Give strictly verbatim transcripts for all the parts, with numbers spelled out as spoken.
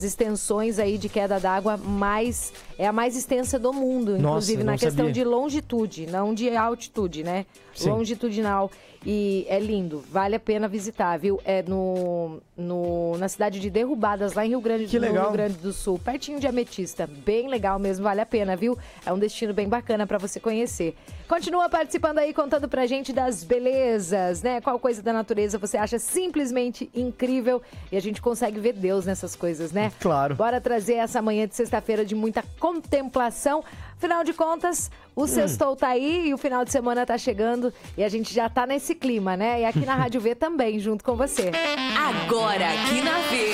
extensões aí de queda d'água mais é a mais extensa do mundo, inclusive Nossa, na questão sabia. de longitude, não de altitude, né? Sim. Longitudinal. E é lindo, vale a pena visitar, viu? É no, no, na cidade de Derrubadas, lá em Rio Grande, que no legal. Rio Grande do Sul, pertinho de Ametista. Bem legal mesmo, vale a pena, viu? É um destino bem bacana pra você conhecer. Continua participando aí, contando pra gente das belezas, né? Qual coisa da natureza você acha simplesmente incrível e a gente consegue ver Deus nessas coisas, né? Claro. Bora trazer essa manhã de sexta-feira de muita contemplação. Afinal de contas, o sextou tá aí e o final de semana tá chegando e a gente já tá nesse clima, né? E aqui na Rádio V também, junto com você. Agora aqui na V,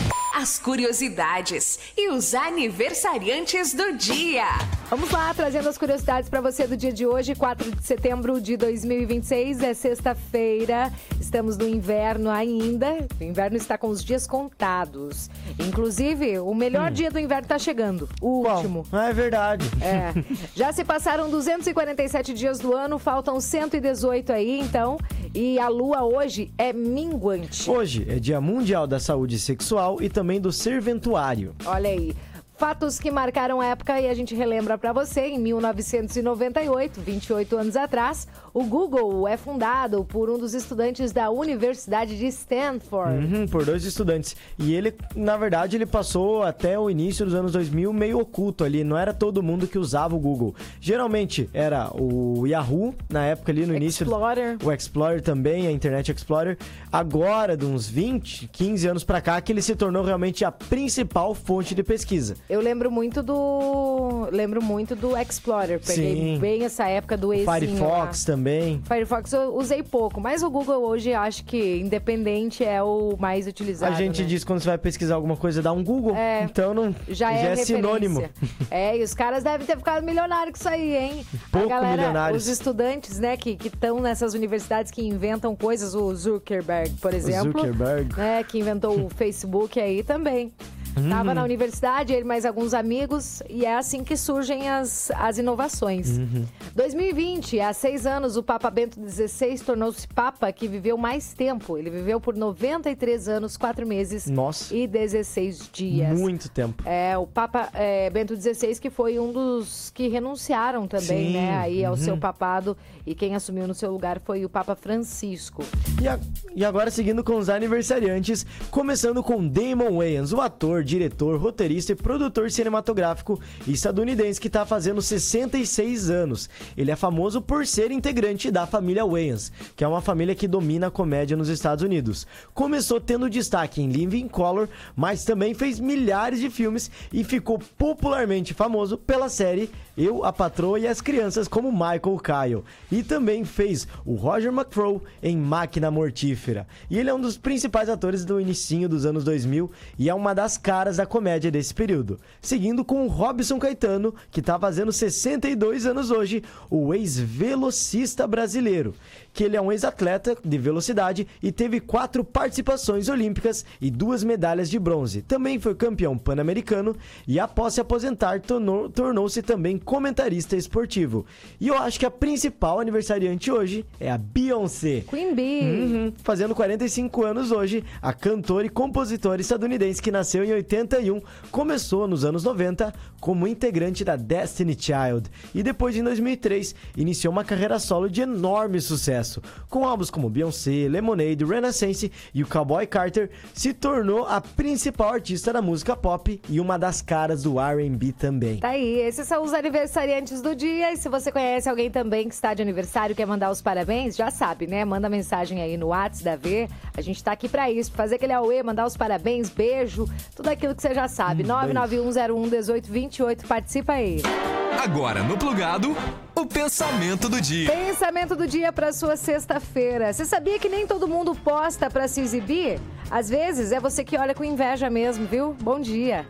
as curiosidades e os aniversariantes do dia. Vamos lá, trazendo as curiosidades para você do dia de hoje, quatro de setembro de dois mil e vinte e seis, é sexta-feira, estamos no inverno ainda, o inverno está com os dias contados. Inclusive, o melhor Hum. dia do inverno está chegando, o Qual? último. Ah, é verdade. É. Já se passaram duzentos e quarenta e sete dias do ano, faltam cento e dezoito aí, então, e a lua hoje é minguante. Hoje é Dia Mundial da Saúde Sexual e também do Serventuário. Olha aí. Fatos que marcaram a época e a gente relembra pra você. Em mil novecentos e noventa e oito, vinte e oito anos atrás, o Google é fundado por um dos estudantes da Universidade de Stanford. Uhum, por dois estudantes. E ele, na verdade, ele passou até o início dos anos dois mil meio oculto ali. Não era todo mundo que usava o Google. Geralmente era o Yahoo, na época ali no início. Explorer. O Explorer também, a Internet Explorer. Agora, de uns vinte, quinze anos pra cá, que ele se tornou realmente a principal fonte de pesquisa. Eu lembro muito do... Lembro muito do Explorer. Peguei Sim. bem essa época do Ezinho Firefox lá. também. Firefox eu usei pouco, mas o Google hoje acho que independente é o mais utilizado. A gente né? diz quando você vai pesquisar alguma coisa, dá um Google. É, então não, já é, é sinônimo. É, e os caras devem ter ficado milionários com isso aí, hein? Pouco a galera, milionários. os estudantes, né, que estão nessas universidades que inventam coisas, o Zuckerberg, por exemplo. Zuckerberg. Né, que inventou o Facebook aí também. Hum. Tava na universidade, ele e mais alguns amigos, e é assim que surgem as, as inovações. Uhum. dois mil e vinte, há seis anos, o Papa Bento dezesseis tornou-se Papa que viveu mais tempo. Ele viveu por noventa e três anos, quatro meses Nossa. e dezesseis dias. Muito tempo. É, o Papa é, Bento dezesseis, que foi um dos que renunciaram também, Sim, né, aí ao uhum. seu papado, e quem assumiu no seu lugar foi o Papa Francisco. E, a- e agora seguindo com os aniversariantes, começando com Damon Wayans, o ator, diretor, roteirista e produtor cinematográfico estadunidense que está fazendo sessenta e seis anos. Ele é famoso por ser integrante da família Wayans, que é uma família que domina a comédia nos Estados Unidos. Começou tendo destaque em Living Color, mas também fez milhares de filmes e ficou popularmente famoso pela série Eu, a Patroa e as Crianças, como Michael Kyle. E também fez o Roger McFrow em Máquina Mortífera. E ele é um dos principais atores do inicinho dos anos dois mil e é uma das caras da comédia desse período. Seguindo com o Robson Caetano, que está fazendo sessenta e dois anos hoje, o ex-velocista brasileiro. Que ele é um ex-atleta de velocidade e teve quatro participações olímpicas e duas medalhas de bronze. Também foi campeão pan-americano e após se aposentar tornou- tornou-se também comentarista esportivo. E eu acho que a principal aniversariante hoje é a Beyoncé. Queen Bee. Uhum, fazendo quarenta e cinco anos hoje, a cantora e compositora estadunidense que nasceu em oitenta e um, começou nos anos noventa como integrante da Destiny Child e depois em dois mil e três iniciou uma carreira solo de enorme sucesso. Com álbuns como Beyoncé, Lemonade, Renaissance e o Cowboy Carter, se tornou a principal artista da música pop e uma das caras do R and B também. Tá aí, esses são os aniversariantes do dia. E se você conhece alguém também que está de aniversário, quer mandar os parabéns, já sabe, né? Manda mensagem aí no WhatsApp da V. A gente tá aqui pra isso, fazer aquele auê, mandar os parabéns, beijo, tudo aquilo que você já sabe. Hum, nove nove um zero um um oito dois oito, participa aí. Agora no Plugado, o pensamento do dia. Pensamento do dia para sua sexta-feira. Você sabia que nem todo mundo posta para se exibir? Às vezes é você que olha com inveja mesmo, viu? Bom dia.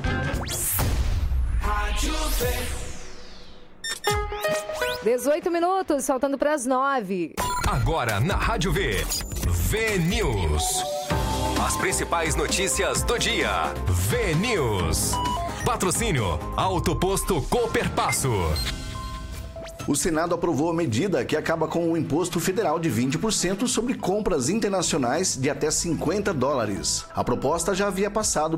dezoito minutos, faltando para as nove. Agora na Rádio V, V News. As principais notícias do dia. V News. Patrocínio Auto Posto Cooper Passo. O Senado aprovou a medida que acaba com o imposto federal de vinte por cento sobre compras internacionais de até cinquenta dólares. A proposta já havia passado